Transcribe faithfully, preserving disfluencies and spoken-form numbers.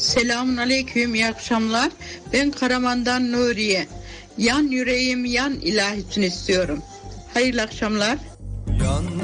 Selamun aleyküm, iyi akşamlar. Ben Karaman'dan Nuriye. Yan yüreğim yan ilahisin istiyorum. Hayırlı akşamlar. Yan